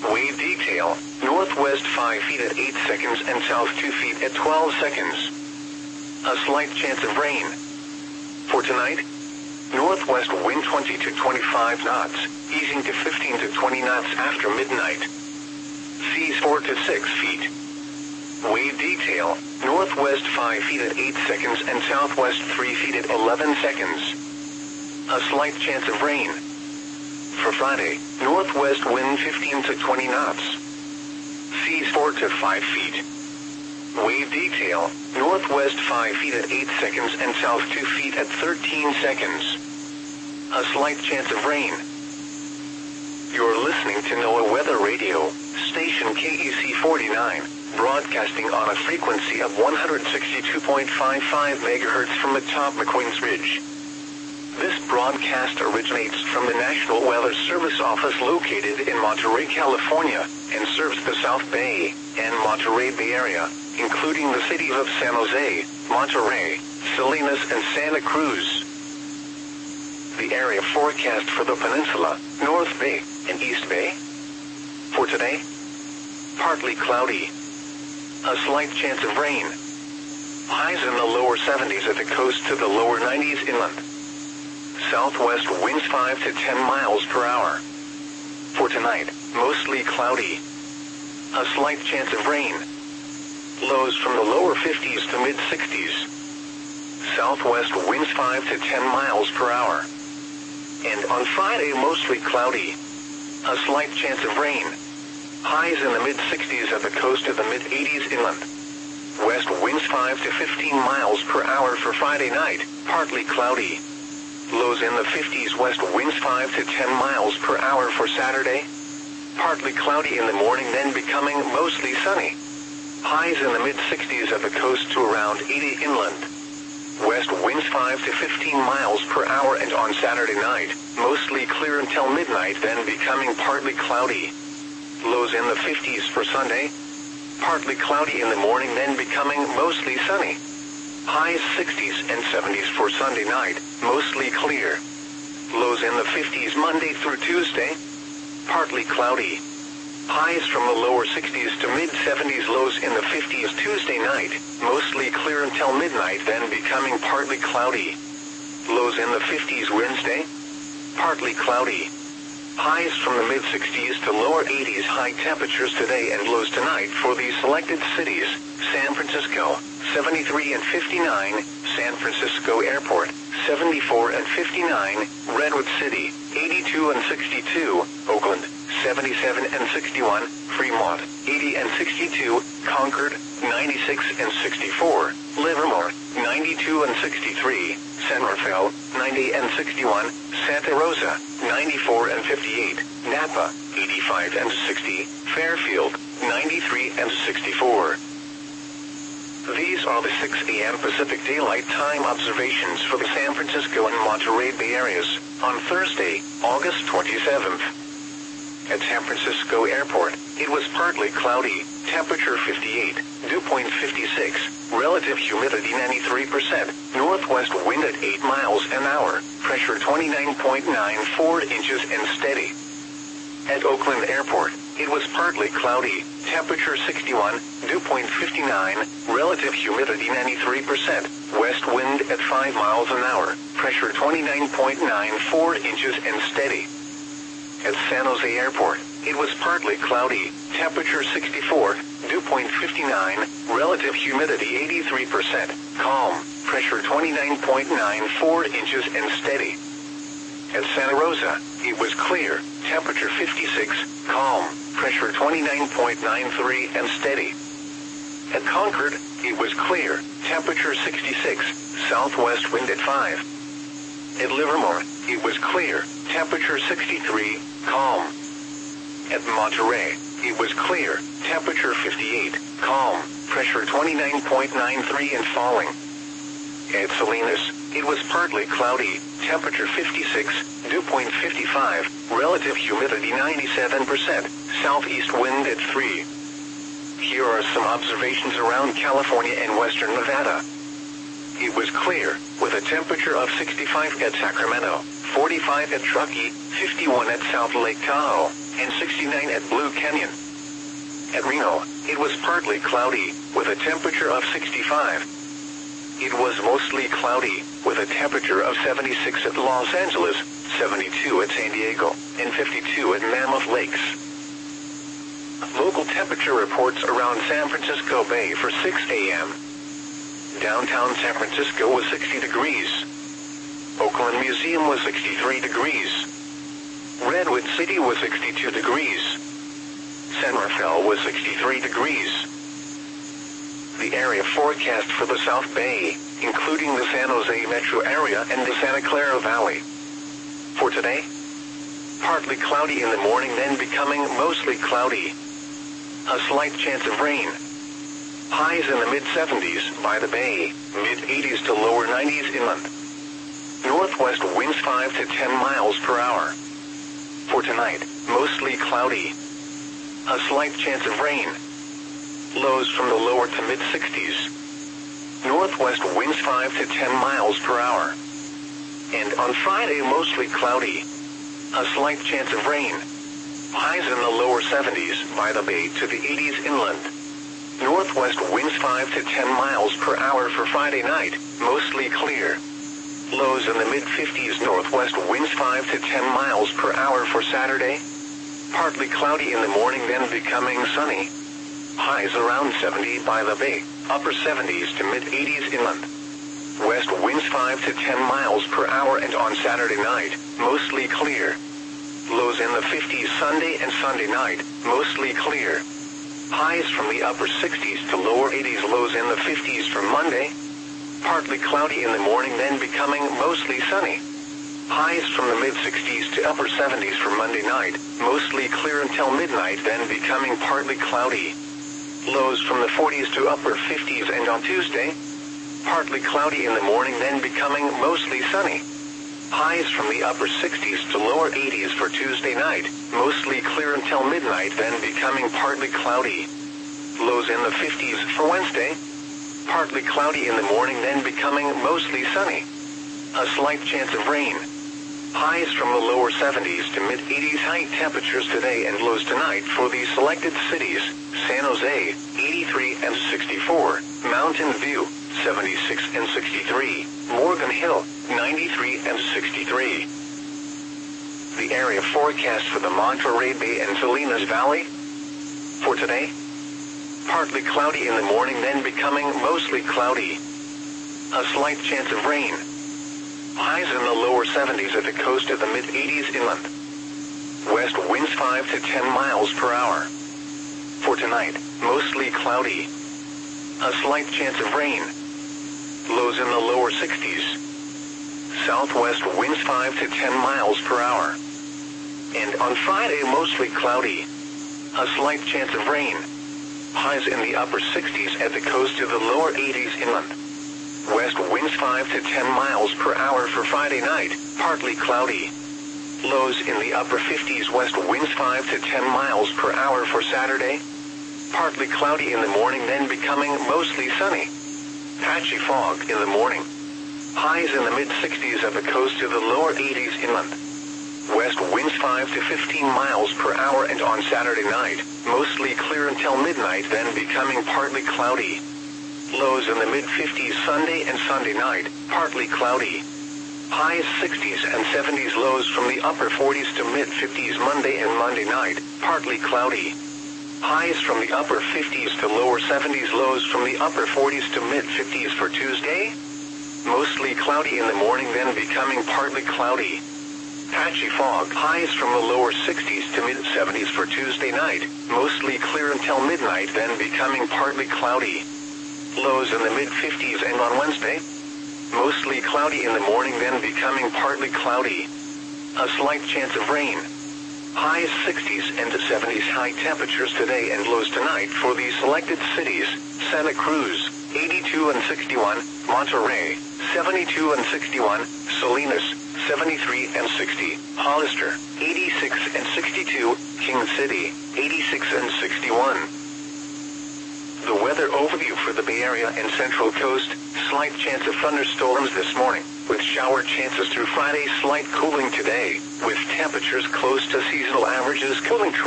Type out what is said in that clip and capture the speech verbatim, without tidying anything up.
Wave detail, northwest five feet at eight seconds and south two feet at twelve seconds. A slight chance of rain. For tonight, northwest wind twenty to twenty-five knots, easing to fifteen to twenty knots after midnight. Seas four to six feet. Wave detail, northwest five feet at eight seconds and southwest three feet at eleven seconds. A slight chance of rain. For Friday, northwest wind fifteen to twenty knots. Seas four to five feet. Wave detail, northwest five feet at eight seconds and south two feet at thirteen seconds. A slight chance of rain. You're listening to NOAA Weather Radio, station K E C forty-nine, broadcasting on a frequency of one hundred sixty-two point five five megahertz from atop McQueen's Ridge. This broadcast originates from the National Weather Service office located in Monterey, California, and serves the South Bay and Monterey Bay Area, including the cities of San Jose, Monterey, Salinas, and Santa Cruz. The area forecast for the peninsula, North Bay, and East Bay. For today, partly cloudy. A slight chance of rain. Highs in the lower seventies at the coast to the lower nineties inland. Southwest winds five to ten miles per hour. For tonight, mostly cloudy. A slight chance of rain. Lows from the lower fifties to mid sixties. Southwest winds five to ten miles per hour. And on Friday, mostly cloudy. A slight chance of rain. Highs in the mid sixties at the coast to the mid eighties inland. West winds five to fifteen miles per hour for Friday night, partly cloudy. Lows in the fifties, west winds five to ten miles per hour for Saturday. Partly cloudy in the morning, then becoming mostly sunny. Highs in the mid sixties at the coast to around eighty inland. West winds five to fifteen miles per hour, and on Saturday night, mostly clear until midnight, then becoming partly cloudy. Lows in the fifties for Sunday. Partly cloudy in the morning, then becoming mostly sunny. Highs sixties and seventies for Sunday night, mostly clear. Lows in the fifties Monday through Tuesday. Partly cloudy. Highs from the lower sixties to mid seventies, lows in the fifties Tuesday night, mostly clear until midnight, then becoming partly cloudy. Lows in the fifties Wednesday. Partly cloudy. Highs from the mid sixties to lower eighties, high temperatures today and lows tonight for these selected cities: San Francisco, seventy-three and fifty-nine, San Francisco Airport, seventy-four and fifty-nine, Redwood City, eighty-two and sixty-two, Oakland, seventy-seven and sixty-one, Fremont, eighty and sixty-two, Concord, ninety-six and sixty-four, Livermore, ninety-two and sixty-three, San Rafael, ninety and sixty-one, Santa Rosa, ninety-four and fifty-eight, Napa, eighty-five and sixty, Fairfield, ninety-three and sixty-four. These are the six a m Pacific Daylight Time observations for the San Francisco and Monterey Bay areas on Thursday, August twenty-seventh. At San Francisco Airport, it was partly cloudy, temperature fifty-eight, dew point fifty-six, relative humidity ninety-three percent, northwest wind at eight miles an hour, pressure twenty-nine point nine four inches and steady. At Oakland Airport, it was partly cloudy, temperature sixty-one, dew point fifty-nine, relative humidity ninety-three percent, west wind at five miles an hour, pressure twenty-nine point nine four inches and steady. At San Jose Airport, it was partly cloudy, temperature sixty-four, dew point fifty-nine, relative humidity eighty-three percent, calm, pressure twenty-nine point nine four inches and steady. At Santa Rosa, it was clear, temperature fifty-six, calm, pressure twenty-nine point nine three and steady. At Concord, it was clear, temperature sixty-six, southwest wind at five. At Livermore, it was clear, temperature sixty-three, calm. At Monterey, it was clear, temperature fifty-eight, calm, pressure twenty-nine point nine three and falling. At Salinas, it was partly cloudy, temperature fifty-six, dew point fifty-five, relative humidity ninety-seven percent, southeast wind at three. Here are some observations around California and western Nevada. It was clear, with a temperature of sixty-five at Sacramento, forty-five at Truckee, fifty-one at South Lake Tahoe, and sixty-nine at Blue Canyon. At Reno, it was partly cloudy, with a temperature of sixty-five. It was mostly cloudy, with a temperature of seventy-six at Los Angeles, seventy-two at San Diego, and fifty-two at Mammoth Lakes. Local temperature reports around San Francisco Bay for six a m Downtown San Francisco was sixty degrees. Oakland Museum was sixty-three degrees. Redwood City was sixty-two degrees. San Rafael was sixty-three degrees. The area forecast for the South Bay, including the San Jose metro area and the Santa Clara Valley. For today, partly cloudy in the morning, then becoming mostly cloudy. A slight chance of rain. Highs in the mid seventies by the bay, mid eighties to lower nineties inland. Northwest winds five to ten miles per hour. For tonight, mostly cloudy. A slight chance of rain. Lows from the lower to mid sixties. Northwest winds five to ten miles per hour. And on Friday, mostly cloudy. A slight chance of rain. Highs in the lower seventies by the bay to the eighties inland. Northwest winds five to ten miles per hour for Friday night, mostly clear. Lows in the mid fifties. Northwest winds five to ten miles per hour for Saturday. Partly cloudy in the morning, then becoming sunny. Highs around seventy by the bay, upper seventies to mid eighties inland. West winds five to ten miles per hour, and on Saturday night, mostly clear. Lows in the fifties Sunday and Sunday night, mostly clear. Highs from the upper sixties to lower eighties. Lows in the fifties for Monday. Partly cloudy in the morning, then becoming mostly sunny. Highs from the mid sixties to upper seventies for Monday night, mostly clear until midnight, then becoming partly cloudy. Lows from the forties to upper fifties, and on Tuesday, partly cloudy in the morning, then becoming mostly sunny. Highs from the upper sixties to lower eighties for Tuesday night, mostly clear until midnight, then becoming partly cloudy. Lows in the fifties for Wednesday. Partly cloudy in the morning, then becoming mostly sunny. A slight chance of rain. Highs from the lower seventies to mid eighties. High temperatures today and lows tonight for the selected cities: San Jose, eighty-three and sixty-four, Mountain View, seventy-six and sixty-three, Morgan Hill, ninety-three and sixty-three. The area forecast for the Monterey Bay and Salinas Valley. For today, partly cloudy in the morning, then becoming mostly cloudy. A slight chance of rain. Highs in the lower seventies at the coast of the mid eighties inland. West winds five to ten miles per hour. For tonight, mostly cloudy. A slight chance of rain. Lows in the lower sixties. Southwest winds five to ten miles per hour. And on Friday, mostly cloudy. A slight chance of rain. Highs in the upper sixties at the coast to the lower eighties inland. West winds five to ten miles per hour for Friday night, partly cloudy. Lows in the upper fifties. West winds five to ten miles per hour for Saturday. Partly cloudy in the morning, then becoming mostly sunny. Patchy fog in the morning. Highs in the mid sixties at the coast to the lower eighties inland. West winds five to fifteen miles per hour, and on Saturday night, mostly clear until midnight, then becoming partly cloudy. Lows in the mid fifties Sunday and Sunday night, partly cloudy. Highs sixties and seventies. Lows from the upper forties to mid fifties Monday and Monday night, partly cloudy. Highs from the upper fifties to lower seventies. Lows from the upper forties to mid fifties for Tuesday. Mostly cloudy in the morning, then becoming partly cloudy. Patchy fog. Highs from the lower sixties to mid seventies for Tuesday night, mostly clear until midnight, then becoming partly cloudy. Lows in the mid fifties, and on Wednesday, mostly cloudy in the morning, then becoming partly cloudy. A slight chance of rain. Highs sixties and seventies. High temperatures today and lows tonight for the selected cities: Santa Cruz, eighty-two and sixty-one, Monterey, seventy-two and sixty-one, Salinas, seventy-three and sixty, Hollister, eighty-six and sixty-two, King City, eighty-six and sixty-one. The weather overview for the Bay Area and Central Coast: slight chance of thunderstorms this morning, with shower chances through Friday. Slight cooling today, with temperatures close to seasonal averages. Cooling